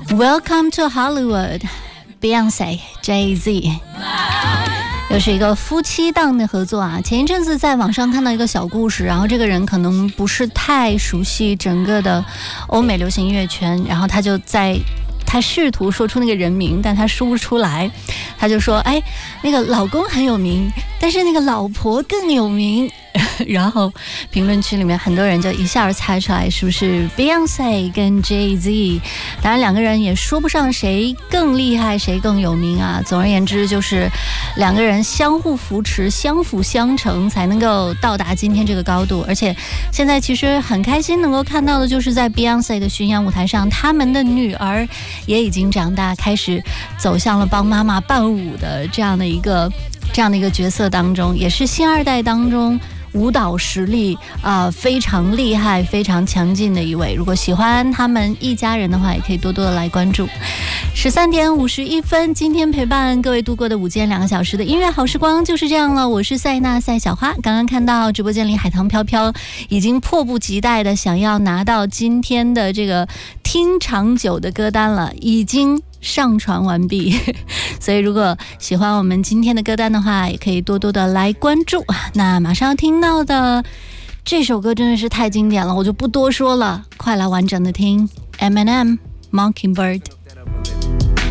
Welcome to Hollywood, Beyonce, Jay-Z。又是一个夫妻档的合作啊！前一阵子在网上看到一个小故事，然后这个人可能不是太熟悉整个的欧美流行音乐圈，然后他试图说出那个人名，但他说不出来。他就说：“哎，那个老公很有名，但是那个老婆更有名。”然后评论区里面很多人就一下猜出来是不是 Beyonce 跟 Jay-Z。当然两个人也说不上谁更厉害谁更有名啊，总而言之就是两个人相互扶持相辅相成才能够到达今天这个高度。而且现在其实很开心能够看到的就是在 Beyonce 的巡演舞台上，他们的女儿也已经长大，开始走向了帮妈妈伴舞的这样的一个角色当中，也是新二代当中舞蹈实力非常厉害非常强劲的一位。如果喜欢他们一家人的话，也可以多多的来关注。13点51分，今天陪伴各位度过的午间2个小时的音乐好时光就是这样了。我是赛娜赛小花，刚刚看到直播间里海棠飘飘已经迫不及待的想要拿到今天的这个听长久的歌单了，已经上传完毕。所以如果喜欢我们今天的歌单的话，也可以多多的来关注。那马上要听到的这首歌真的是太经典了，我就不多说了，快来完整的听 Eminem Mockingbird。